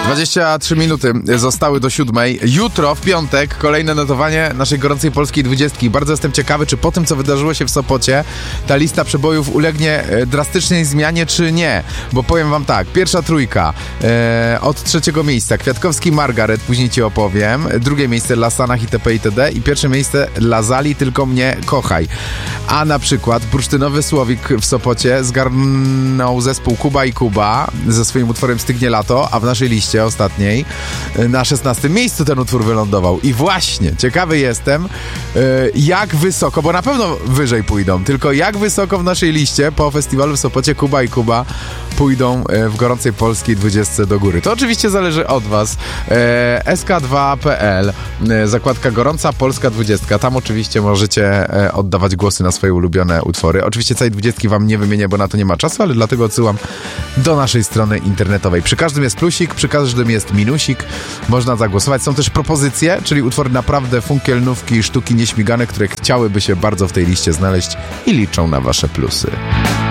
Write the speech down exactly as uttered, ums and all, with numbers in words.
dwadzieścia trzy minuty zostały do siódmej. Jutro, w piątek, kolejne notowanie naszej gorącej polskiej dwudziestki. Bardzo jestem ciekawy, czy po tym, co wydarzyło się w Sopocie, ta lista przebojów ulegnie drastycznej zmianie, czy nie. Bo powiem wam tak, pierwsza trójka e, od trzeciego miejsca Kwiatkowski Margaret, później ci opowiem. Drugie miejsce dla Sanach itp. itd. I pierwsze miejsce dla Zali, tylko mnie kochaj. A na przykład bursztynowy Słowik w Sopocie zgarnął zespół Kuba i Kuba ze swoim utworem Stygnie lato, a w naszej liście ostatniej na szesnastym miejscu ten utwór wylądował. I właśnie, ciekawy jestem, jak wysoko, bo na pewno wyżej pójdą, tylko jak wysoko w naszej liście po festiwalu w Sopocie Kuba i Kuba pójdą w gorącej polskiej dwudziestce do góry. To oczywiście zależy od was. S K dwa kropka P L, zakładka Gorąca Polska dwudziestka. Tam oczywiście możecie oddawać głosy na swoje ulubione utwory. Oczywiście całej dwudziestki wam nie wymienię, bo na to nie ma czasu, ale dlatego odsyłam do naszej strony internetowej. Przy każdym jest plusik, przy każdym jest minusik. Można zagłosować. Są też propozycje, czyli utwory naprawdę funkielnówki, sztuki nieśmigane, które chciałyby się bardzo w tej liście znaleźć i liczą na wasze plusy.